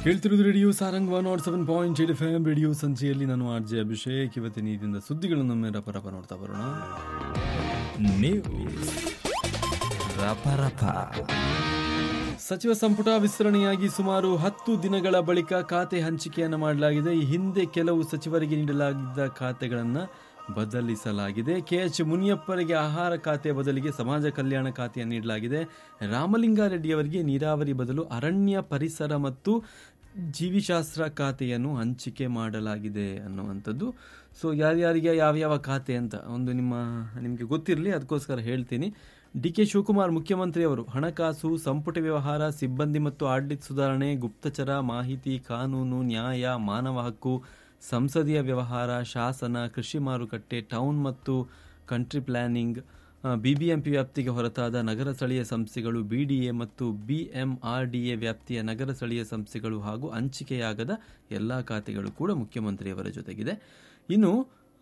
ಕೇಳ್ತಿರೋದು radio Sarang 107.8 FM radio ಸಂಜೆಯಲ್ಲಿ ನಾನು RJ Abhishek. ಇವತ್ತಿನ ಇದರಿಂದ ಸುದ್ದಿಗಳನ್ನು ಒಮ್ಮೆ ರಪ ನೋಡ್ತಾ ಬರೋಣ. ಸಚಿವ ಸಂಪುಟ ವಿಸ್ತರಣೆಯಾಗಿ ಸುಮಾರು 10 ದಿನಗಳ ಬಳಿಕ ಖಾತೆ ಹಂಚಿಕೆಯನ್ನು ಮಾಡಲಾಗಿದೆ. ಈ ಹಿಂದೆ ಕೆಲವು ಸಚಿವರಿಗೆ ನೀಡಲಾಗಿದ್ದ ಖಾತೆಗಳನ್ನು ಬದಲಿಸಲಾಗಿದೆ. KH ಮುನಿಯಪ್ಪರಿಗೆ ಆಹಾರ ಖಾತೆ ಬದಲಿಗೆ ಸಮಾಜ ಕಲ್ಯಾಣ ಖಾತೆಯನ್ನು ನೀಡಲಾಗಿದೆ. ರಾಮಲಿಂಗಾರೆಡ್ಡಿ ಅವರಿಗೆ ನೀರಾವರಿ ಬದಲು ಅರಣ್ಯ ಪರಿಸರ ಮತ್ತು ಜೀವಿಶಾಸ್ತ್ರ ಖಾತೆಯನ್ನು ಹಂಚಿಕೆ ಮಾಡಲಾಗಿದೆ ಅನ್ನುವಂಥದ್ದು. ಸೊ ಯಾರ್ಯಾರಿಗೆ ಯಾವ್ಯಾವ ಖಾತೆ ಅಂತ ಒಂದು ನಿಮಗೆ ಗೊತ್ತಿರಲಿ, ಅದಕ್ಕೋಸ್ಕರ ಹೇಳ್ತೀನಿ. DK ಶಿವಕುಮಾರ್ ಮುಖ್ಯಮಂತ್ರಿಯವರು ಹಣಕಾಸು, ಸಂಪುಟ ವ್ಯವಹಾರ, ಸಿಬ್ಬಂದಿ ಮತ್ತು ಆಡಳಿತ ಸುಧಾರಣೆ, ಗುಪ್ತಚರ, ಮಾಹಿತಿ, ಕಾನೂನು, ನ್ಯಾಯ, ಮಾನವ ಹಕ್ಕು, ಸಂಸದೀಯ ವ್ಯವಹಾರ, ಶಾಸನ, ಕೃಷಿ ಮಾರುಕಟ್ಟೆ, ಟೌನ್ ಮತ್ತು ಕಂಟ್ರಿ ಪ್ಲಾನಿಂಗ್, BBMP ವ್ಯಾಪ್ತಿಗೆ ಹೊರತಾದ ನಗರ ಸ್ಥಳೀಯ ಸಂಸ್ಥೆಗಳು, BDA ಮತ್ತು BMRDA ವ್ಯಾಪ್ತಿಯ ನಗರ ಸ್ಥಳೀಯ ಸಂಸ್ಥೆಗಳು ಹಾಗೂ ಹಂಚಿಕೆಯಾಗದ ಎಲ್ಲ ಖಾತೆಗಳು ಕೂಡ ಮುಖ್ಯಮಂತ್ರಿಯವರ ಜೊತೆಗಿದೆ. ಇನ್ನು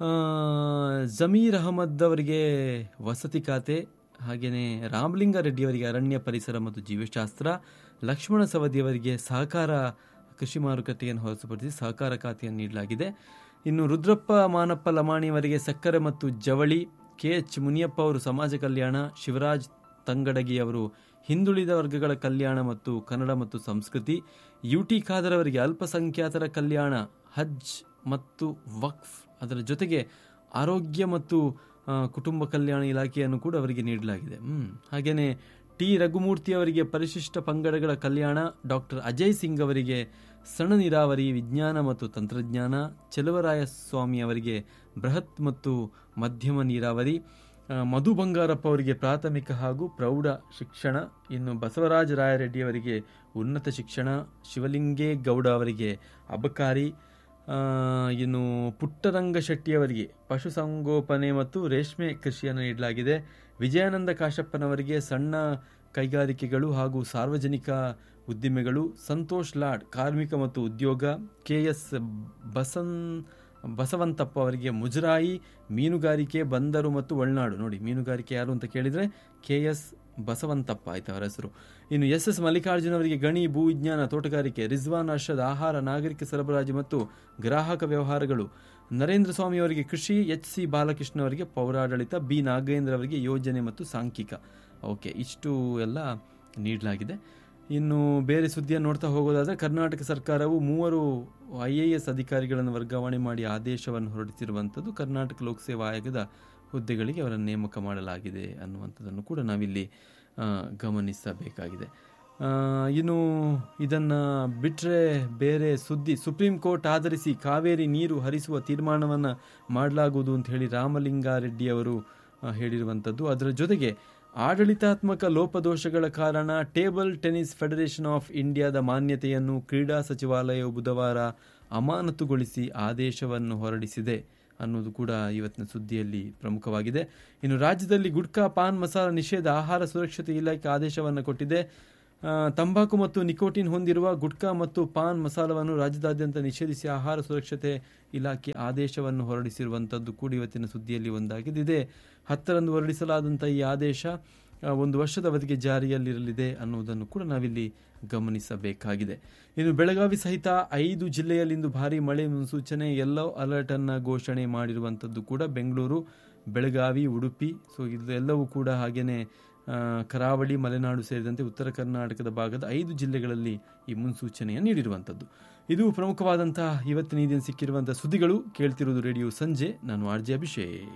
ಜಮೀರ್ ಅಹಮದ್ ಅವರಿಗೆ ವಸತಿ ಖಾತೆ, ಹಾಗೆಯೇ ರಾಮಲಿಂಗಾರೆಡ್ಡಿ ಅವರಿಗೆ ಅರಣ್ಯ ಪರಿಸರ ಮತ್ತು ಜೀವಶಾಸ್ತ್ರ, ಲಕ್ಷ್ಮಣ ಸವದಿಯವರಿಗೆ ಸಹಕಾರ ಕೃಷಿ ಮಾರುಕಟ್ಟೆಯನ್ನು ಹೊರತುಪಡಿಸಿ ಸಹಕಾರ ಖಾತೆಯನ್ನು ನೀಡಲಾಗಿದೆ. ಇನ್ನು ರುದ್ರಪ್ಪ ಮಾನಪ್ಪ ಲಮಾಣಿಯವರಿಗೆ ಸಕ್ಕರೆ ಮತ್ತು ಜವಳಿ, KH ಮುನಿಯಪ್ಪ ಅವರು ಸಮಾಜ ಕಲ್ಯಾಣ, ಶಿವರಾಜ್ ತಂಗಡಗಿ ಅವರು ಹಿಂದುಳಿದ ವರ್ಗಗಳ ಕಲ್ಯಾಣ ಮತ್ತು ಕನ್ನಡ ಮತ್ತು ಸಂಸ್ಕೃತಿ, UT ಖಾದರ್ ಅವರಿಗೆ ಅಲ್ಪಸಂಖ್ಯಾತರ ಕಲ್ಯಾಣ, ಹಜ್ ಮತ್ತು ವಕ್ಫ್, ಅದರ ಜೊತೆಗೆ ಆರೋಗ್ಯ ಮತ್ತು ಕುಟುಂಬ ಕಲ್ಯಾಣ ಇಲಾಖೆಯನ್ನು ಕೂಡ ಅವರಿಗೆ ನೀಡಲಾಗಿದೆ. ಹಾಗೆಯೇ T ರಘುಮೂರ್ತಿ ಅವರಿಗೆ ಪರಿಶಿಷ್ಟ ಪಂಗಡಗಳ ಕಲ್ಯಾಣ, ಡಾಕ್ಟರ್ ಅಜಯ್ ಸಿಂಗ್ ಅವರಿಗೆ ಸಣ್ಣ ನೀರಾವರಿ, ವಿಜ್ಞಾನ ಮತ್ತು ತಂತ್ರಜ್ಞಾನ, ಚೆಲುವರಾಯ ಸ್ವಾಮಿ ಅವರಿಗೆ ಬೃಹತ್ ಮತ್ತು ಮಧ್ಯಮ ನೀರಾವರಿ, ಮಧು ಬಂಗಾರಪ್ಪ ಅವರಿಗೆ ಪ್ರಾಥಮಿಕ ಹಾಗೂ ಪ್ರೌಢ ಶಿಕ್ಷಣ, ಇನ್ನು ಬಸವರಾಜ ರಾಯರೆಡ್ಡಿ ಅವರಿಗೆ ಉನ್ನತ ಶಿಕ್ಷಣ, ಶಿವಲಿಂಗೇಗೌಡ ಅವರಿಗೆ ಅಬಕಾರಿ, ಇನ್ನು ಪುಟ್ಟರಂಗ ಶೆಟ್ಟಿ ಅವರಿಗೆ ಪಶುಸಂಗೋಪನೆ ಮತ್ತು ರೇಷ್ಮೆ ಕೃಷಿಯನ್ನು ನೀಡಲಾಗಿದೆ. ವಿಜಯಾನಂದ ಕಾಶಪ್ಪನವರಿಗೆ ಸಣ್ಣ ಕೈಗಾರಿಕೆಗಳು ಹಾಗೂ ಸಾರ್ವಜನಿಕ ಉದ್ದಿಮೆಗಳು, ಸಂತೋಷ್ ಲಾಡ್ ಕಾರ್ಮಿಕ ಮತ್ತು ಉದ್ಯೋಗ, KS ಬಸವಂತಪ್ಪ ಅವರಿಗೆ ಮುಜರಾಯಿ, ಮೀನುಗಾರಿಕೆ, ಬಂದರು ಮತ್ತು ಒಳನಾಡು. ನೋಡಿ, ಮೀನುಗಾರಿಕೆ ಯಾರು ಅಂತ ಕೇಳಿದರೆ KS ಬಸವಂತಪ್ಪ ಆಯ್ತು ಅವರ ಹೆಸರು. ಇನ್ನು SS ಮಲ್ಲಿಕಾರ್ಜುನ್ ಅವರಿಗೆ ಗಣಿ, ಭೂವಿಜ್ಞಾನ, ತೋಟಗಾರಿಕೆ, ರಿಜ್ವಾನ್ ಅರ್ಷದ್ ಆಹಾರ, ನಾಗರಿಕ ಸರಬರಾಜು ಮತ್ತು ಗ್ರಾಹಕ ವ್ಯವಹಾರಗಳು, ನರೇಂದ್ರ ಸ್ವಾಮಿ ಅವರಿಗೆ ಕೃಷಿ, HC ಬಾಲಕೃಷ್ಣ ಅವರಿಗೆ ಪೌರಾಡಳಿತ, B ನಾಗೇಂದ್ರ ಅವರಿಗೆ ಯೋಜನೆ ಮತ್ತು ಸಾಂಖ್ಯಿಕ. ಓಕೆ, ಇಷ್ಟು ಎಲ್ಲ ನೀಡಲಾಗಿದೆ. ಇನ್ನು ಬೇರೆ ಸುದ್ದಿಯನ್ನು ನೋಡ್ತಾ ಹೋಗೋದಾದರೆ, ಕರ್ನಾಟಕ ಸರ್ಕಾರವು 3 IAS ಅಧಿಕಾರಿಗಳನ್ನು ವರ್ಗಾವಣೆ ಮಾಡಿ ಆದೇಶವನ್ನು ಹೊರಡಿಸಿರುವಂಥದ್ದು. ಕರ್ನಾಟಕ ಲೋಕಸೇವಾ ಆಯೋಗದ ಹುದ್ದೆಗಳಿಗೆ ಅವರನ್ನು ನೇಮಕ ಮಾಡಲಾಗಿದೆ ಅನ್ನುವಂಥದ್ದನ್ನು ಕೂಡ ನಾವಿಲ್ಲಿ ಗಮನಿಸಬೇಕಾಗಿದೆ. ಇನ್ನು ಇದನ್ನು ಬಿಟ್ಟರೆ ಬೇರೆ ಸುದ್ದಿ, ಸುಪ್ರೀಂ ಕೋರ್ಟ್ ಆಧರಿಸಿ ಕಾವೇರಿ ನೀರು ಹರಿಸುವ ತೀರ್ಮಾನವನ್ನು ಮಾಡಲಾಗುವುದು ಅಂತ ಹೇಳಿ ರಾಮಲಿಂಗಾರೆಡ್ಡಿ ಅವರು ಹೇಳಿರುವಂಥದ್ದು. ಅದರ ಜೊತೆಗೆ ಆಡಳಿತಾತ್ಮಕ ಲೋಪದೋಷಗಳ ಕಾರಣ ಟೇಬಲ್ ಟೆನಿಸ್ ಫೆಡರೇಷನ್ ಆಫ್ ಇಂಡಿಯಾದ ಮಾನ್ಯತೆಯನ್ನು ಕ್ರೀಡಾ ಸಚಿವಾಲಯವು ಬುಧವಾರ ಅಮಾನತುಗೊಳಿಸಿ ಆದೇಶವನ್ನು ಹೊರಡಿಸಿದೆ ಅನ್ನೋದು ಕೂಡ ಇವತ್ತಿನ ಸುದ್ದಿಯಲ್ಲಿ ಪ್ರಮುಖವಾಗಿದೆ. ಇನ್ನು ರಾಜ್ಯದಲ್ಲಿ ಗುಟ್ಕಾ, ಪಾನ್ ಮಸಾಲ ನಿಷೇಧ ಆಹಾರ ಸುರಕ್ಷತೆ ಇಲಾಖೆ ಆದೇಶವನ್ನು ಕೊಟ್ಟಿದೆ. ತಂಬಾಕು ಮತ್ತು ನಿಕೋಟಿನ್ ಹೊಂದಿರುವ ಗುಟ್ಕಾ ಮತ್ತು ಪಾನ್ ಮಸಾಲವನ್ನು ರಾಜ್ಯದಾದ್ಯಂತ ನಿಷೇಧಿಸಿ ಆಹಾರ ಸುರಕ್ಷತೆ ಇಲಾಖೆ ಆದೇಶವನ್ನು ಹೊರಡಿಸಿರುವಂಥದ್ದು ಕೂಡ ಇವತ್ತಿನ ಸುದ್ದಿಯಲ್ಲಿ ಒಂದಾಗಿದೆ. ಇದೇ 10ರಂದು ಹೊರಡಿಸಲಾದಂಥ ಈ ಆದೇಶ 1 ವರ್ಷದ ಅವಧಿಗೆ ಜಾರಿಯಲ್ಲಿರಲಿದೆ ಅನ್ನುವುದನ್ನು ಕೂಡ ನಾವಿಲ್ಲಿ ಗಮನಿಸಬೇಕಾಗಿದೆ. ಇನ್ನು ಬೆಳಗಾವಿ ಸಹಿತ 5 ಜಿಲ್ಲೆಯಲ್ಲಿಂದು ಭಾರೀ ಮಳೆ ಮುನ್ಸೂಚನೆ, ಯೆಲ್ಲೋ ಅಲರ್ಟ್ ಅನ್ನು ಘೋಷಣೆ ಮಾಡಿರುವಂಥದ್ದು ಕೂಡ ಬೆಂಗಳೂರು, ಬೆಳಗಾವಿ, ಉಡುಪಿ. ಸೊ ಇದೆಲ್ಲವೂ ಕೂಡ ಹಾಗೆಯೇ ಕರಾವಳಿ, ಮಲೆನಾಡು ಸೇರಿದಂತೆ ಉತ್ತರ ಕರ್ನಾಟಕದ ಭಾಗದ 5 ಜಿಲ್ಲೆಗಳಲ್ಲಿ ಈ ಮುನ್ಸೂಚನೆಯನ್ನು ನೀಡಿರುವಂಥದ್ದು. ಇದು ಪ್ರಮುಖವಾದಂತಹ ಇವತ್ತಿನ ಇದನ್ನು ಸಿಕ್ಕಿರುವಂತಹ ಸುದ್ದಿಗಳು. ಕೇಳ್ತಿರೋದು ರೇಡಿಯೋ ಸಂಜೆ, ನಾನು ಆರ್ಜೆ ಅಭಿಷೇಕ್.